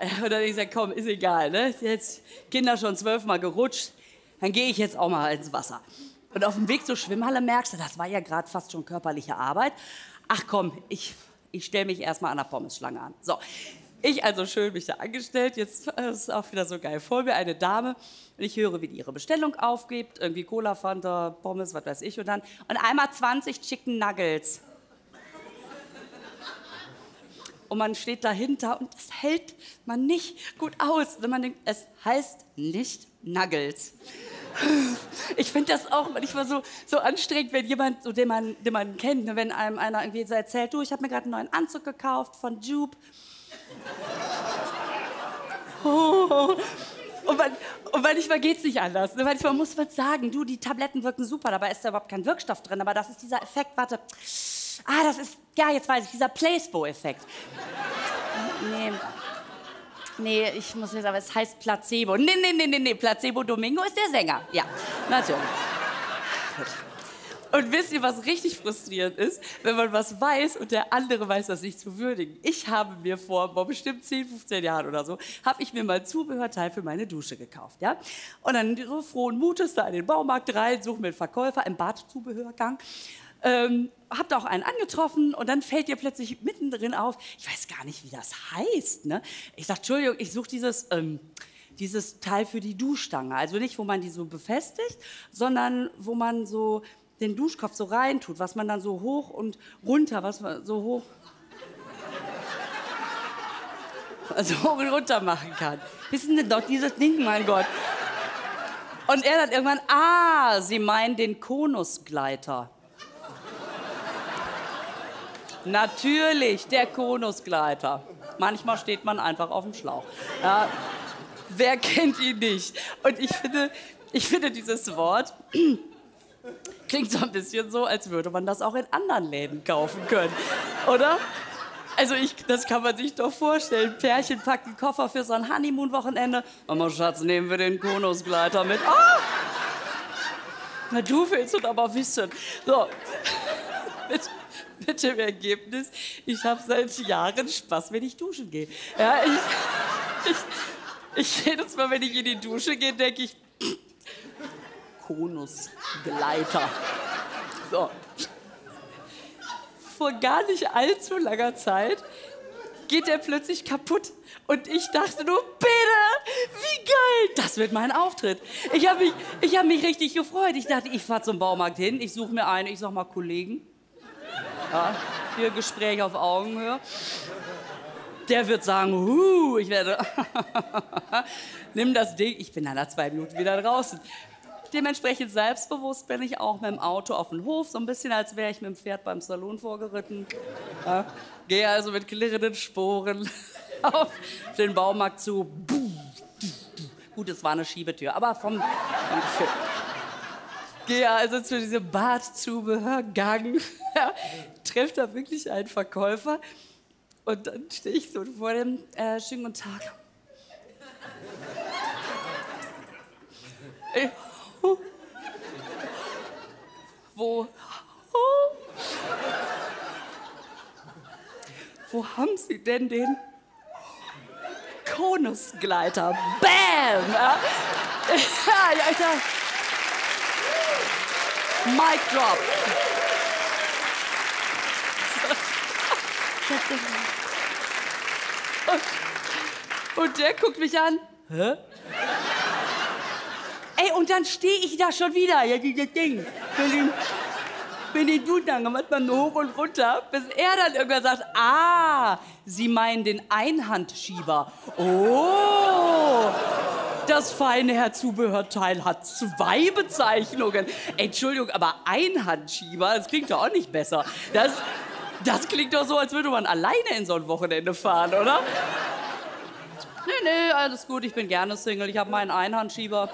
und dann habe ich gesagt, komm, ist egal, ne? Jetzt Kinder schon 12-mal gerutscht, dann gehe ich jetzt auch mal ins Wasser. Und auf dem Weg zur Schwimmhalle merkst du, das war ja gerade fast schon körperliche Arbeit. Ach komm, ich stelle mich erstmal an der Pommesschlange an. So, ich also schön mich da angestellt, jetzt ist auch wieder so geil. Vor mir eine Dame und ich höre, wie die ihre Bestellung aufgibt, irgendwie Cola, Fanta, Pommes, was weiß ich und einmal 20 Chicken Nuggets. Und man steht dahinter und das hält man nicht gut aus. Wenn man denkt, es heißt nicht Nuggets. Ich finde das auch manchmal so anstrengend, wenn jemand, so, den man kennt, ne, wenn einem einer irgendwie so erzählt, du, ich habe mir gerade einen neuen Anzug gekauft von Joop. Oh. Und manchmal geht es nicht anders. Ne? Manchmal muss man sagen, du, die Tabletten wirken super, dabei ist da überhaupt kein Wirkstoff drin, aber das ist dieser Effekt, warte. Ah, das ist, ja, jetzt weiß ich, dieser Placebo-Effekt. Nee, ich muss jetzt, aber es heißt Placebo. Nee, Placebo Domingo ist der Sänger. Ja, natürlich. Gut. Und wisst ihr, was richtig frustrierend ist? Wenn man was weiß und der andere weiß das nicht zu würdigen. Ich habe mir vor bestimmt 10, 15 Jahren oder so, habe ich mir mal Zubehörteil für meine Dusche gekauft. Ja? Und dann so frohen Mutes da in den Baumarkt rein, suche mir einen Verkäufer im Badzubehörgang. Hab da auch einen angetroffen und dann fällt dir plötzlich mittendrin auf, ich weiß gar nicht, wie das heißt. Ne? Ich sag, Entschuldigung, ich suche dieses Teil für die Duschstange. Also nicht, wo man die so befestigt, sondern wo man so den Duschkopf so reintut, was man dann so hoch und runter, was man so hoch und runter machen kann. Wissen Sie doch, dieses Ding, mein Gott. Und er dann irgendwann, Sie meinen den Konusgleiter. Natürlich, der Konusgleiter. Manchmal steht man einfach auf dem Schlauch. Ja, wer kennt ihn nicht? Und ich finde dieses Wort klingt so ein bisschen so, als würde man das auch in anderen Läden kaufen können, oder? Also das kann man sich doch vorstellen. Pärchen packt einen Koffer für so ein Honeymoon-Wochenende. Mama, Schatz, nehmen wir den Konusgleiter mit. Oh! Na, du willst es aber wissen. So. Mit dem Ergebnis, ich habe seit Jahren Spaß, wenn ich duschen gehe. Ja, ich jedes Mal, wenn ich in die Dusche gehe, denke ich, Konusgleiter. So. Vor gar nicht allzu langer Zeit geht der plötzlich kaputt. Und ich dachte nur, bitte, wie geil, das wird mein Auftritt. Ich hab mich richtig gefreut. Ich dachte, ich fahre zum Baumarkt hin, ich suche mir einen, ich sag mal Kollegen. Ja, hier Gespräch auf Augenhöhe. Der wird sagen, ich werde, nimm das Ding, ich bin dann nach 2 Minuten wieder draußen. Dementsprechend selbstbewusst bin ich auch mit dem Auto auf den Hof, so ein bisschen, als wäre ich mit dem Pferd beim Salon vorgeritten. Ja, gehe also mit klirrenden Sporen auf den Baumarkt zu. Gut, es war eine Schiebetür, aber vom Gefühl. Gehe also zu diesem Badzubehörgang, ja, treffe da wirklich einen Verkäufer und dann stehe ich so vor dem schönen guten Tag. Wo haben Sie denn den Konusgleiter? Bam! Ja, ich sag, Mic drop. Und der guckt mich an. Hä? Ey, und dann stehe ich da schon wieder. Ja, dieses Ding. Wenn die Duschstange macht man nur hoch und runter, bis er dann irgendwann sagt, Sie meinen den Einhandschieber. Oh, das feine Herr Zubehörteil hat 2 Bezeichnungen. Entschuldigung, aber Einhandschieber, das klingt doch auch nicht besser. Das klingt doch so, als würde man alleine in so ein Wochenende fahren, oder? Nee, alles gut, ich bin gerne Single, ich habe meinen Einhandschieber.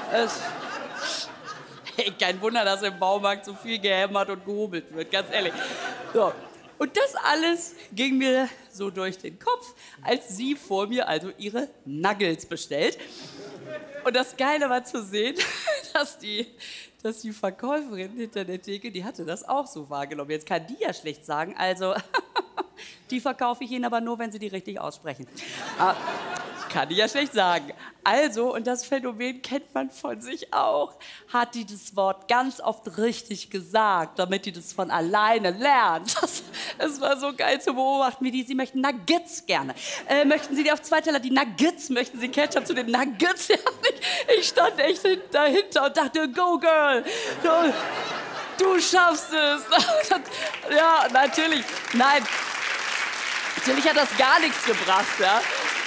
Hey, kein Wunder, dass im Baumarkt so viel gehämmert und gehobelt wird, ganz ehrlich. So. Und das alles ging mir so durch den Kopf, als sie vor mir also ihre Nuggets bestellt. Und das Geile war zu sehen, dass die Verkäuferin hinter der Theke, die hatte das auch so wahrgenommen. Jetzt kann die ja schlecht sagen, also die verkaufe ich Ihnen aber nur, wenn Sie die richtig aussprechen. Kann ich ja schlecht sagen. Also, und das Phänomen kennt man von sich auch, hat die das Wort ganz oft richtig gesagt, damit die das von alleine lernt. Das war so geil zu beobachten, wie sie möchten Nuggets gerne. Möchten Sie die auf 2 Teller, die Nuggets, möchten Sie Ketchup zu den Nuggets? Ja, ich stand echt dahinter und dachte, go girl, du schaffst es. Ja, natürlich, nein, natürlich hat das gar nichts gebracht, ja.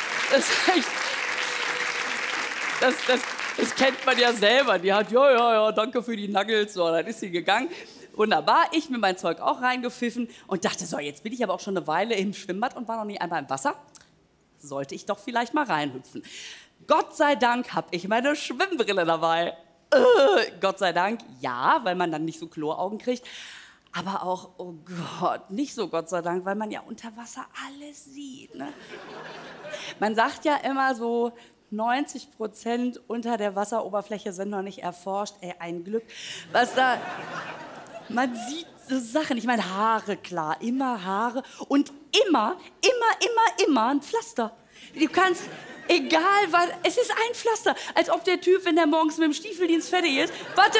Das kennt man ja selber. Die hat, ja, danke für die Nuggets. So, dann ist sie gegangen. Wunderbar. Ich mir mein Zeug auch reingepfiffen und dachte, so, jetzt bin ich aber auch schon eine Weile im Schwimmbad und war noch nie einmal im Wasser. Sollte ich doch vielleicht mal reinhüpfen. Gott sei Dank habe ich meine Schwimmbrille dabei. Gott sei Dank, ja, weil man dann nicht so Chloraugen kriegt. Aber auch, oh Gott, nicht so Gott sei Dank, weil man ja unter Wasser alles sieht. Ne? Man sagt ja immer so, 90% unter der Wasseroberfläche sind noch nicht erforscht. Ey, ein Glück. Was da... Man sieht so Sachen. Ich meine, Haare, klar. Immer Haare. Und immer ein Pflaster. Du kannst... Egal, was... Es ist ein Pflaster. Als ob der Typ, wenn der morgens mit dem Stiefeldienst fertig ist... Warte!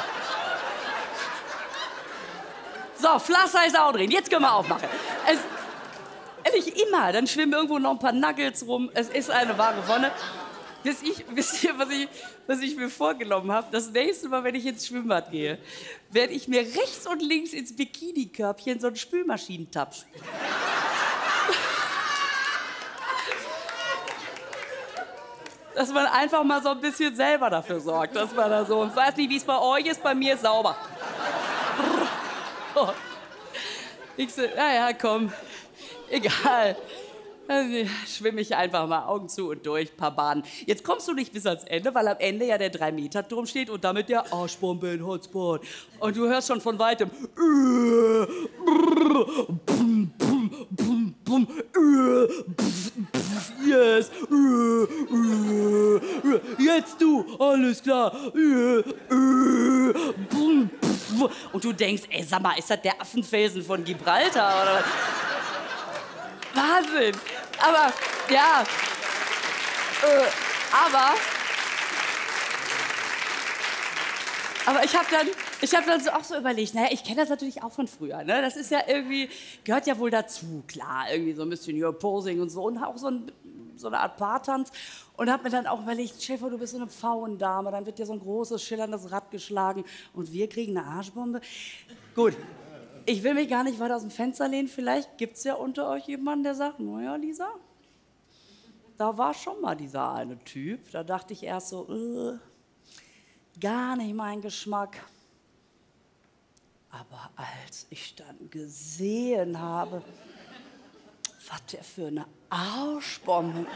So, Pflaster ist auch drin. Jetzt können wir aufmachen. Ehrlich, immer. Dann schwimmen irgendwo noch ein paar Nuggets rum. Es ist eine wahre Wonne. Wisst ihr, was ich mir vorgenommen habe? Das nächste Mal, wenn ich ins Schwimmbad gehe, werde ich mir rechts und links ins Bikini-Körbchen so einen Spülmaschinentab spielen. Dass man einfach mal so ein bisschen selber dafür sorgt, dass man da so... Ich weiß nicht, wie es bei euch ist, bei mir ist sauber. Ich so, ja, komm, egal. Dann schwimme ich einfach mal Augen zu und durch, ein paar Bahnen. Jetzt kommst du nicht bis ans Ende, weil am Ende ja der 3-Meter-Turm steht und damit der Arschbombe in Hotspot. Und du hörst schon von weitem. Yes. Jetzt du, alles klar. Und du denkst, ey, sag mal, ist das der Affenfelsen von Gibraltar oder was? Wahnsinn. Aber, ja. Aber ich habe dann so auch so überlegt, naja, ich kenne das natürlich auch von früher, ne? Das ist ja irgendwie, gehört ja wohl dazu, klar, irgendwie so ein bisschen hier Posing und so und auch so eine Art Paartanz. Und habe mir dann auch überlegt, Schäfer, du bist so eine Pfauendame, dann wird dir so ein großes, schillerndes Rad geschlagen und wir kriegen eine Arschbombe. Gut, ich will mich gar nicht weiter aus dem Fenster lehnen, vielleicht gibt es ja unter euch jemanden, der sagt, naja, Lisa, da war schon mal dieser eine Typ, da dachte ich erst so, gar nicht mein Geschmack. Aber als ich dann gesehen habe, was der für eine Arschbombe.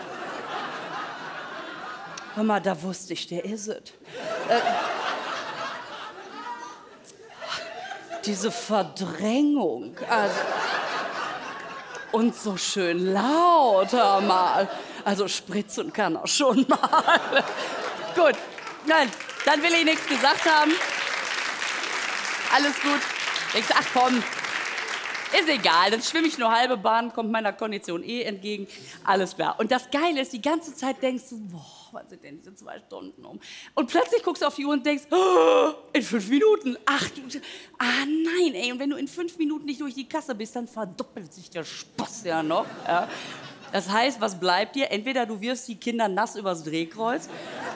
Hör mal, da wusste ich, der ist es. Diese Verdrängung. Also, und so schön laut, hör mal. Also spritzen kann er schon mal. Gut, nein, dann will ich nichts gesagt haben. Alles gut. Ich sag, ach komm, ist egal, dann schwimme ich nur halbe Bahn, kommt meiner Kondition entgegen, alles klar. Und das Geile ist, die ganze Zeit denkst du, boah, was sind denn diese 2 Stunden um? Und plötzlich guckst du auf die Uhr und denkst, oh, in 5 Minuten, nein, ey, und wenn du in 5 Minuten nicht durch die Kasse bist, dann verdoppelt sich der Spaß ja noch. Ja. Das heißt, was bleibt dir? Entweder du wirfst die Kinder nass übers Drehkreuz,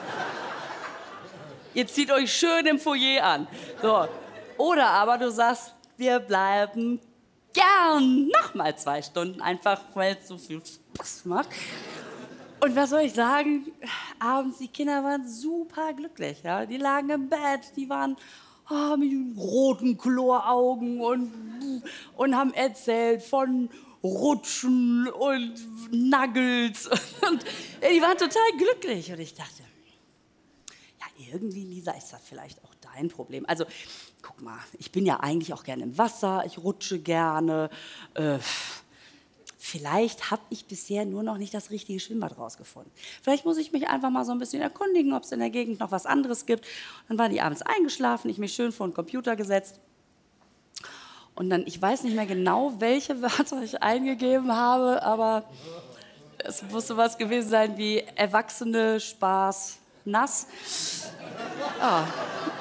ihr zieht euch schön im Foyer an, so. Oder aber du sagst, wir bleiben gern noch mal 2 Stunden, einfach weil es so viel Spaß macht. Und was soll ich sagen? Abends, die Kinder waren super glücklich. Ja? Die lagen im Bett, die waren mit roten Chloraugen und haben erzählt von Rutschen und Nuggets. Und die waren total glücklich. Und ich dachte, ja, irgendwie, Lisa, ist das vielleicht auch dein Problem. Also, guck mal, ich bin ja eigentlich auch gerne im Wasser, ich rutsche gerne. Vielleicht habe ich bisher nur noch nicht das richtige Schwimmbad rausgefunden. Vielleicht muss ich mich einfach mal so ein bisschen erkundigen, ob es in der Gegend noch was anderes gibt. Dann waren die abends eingeschlafen, ich mich schön vor den Computer gesetzt. Und dann, ich weiß nicht mehr genau, welche Wörter ich eingegeben habe, aber Es muss sowas gewesen sein wie Erwachsene Spaß nass. Ah.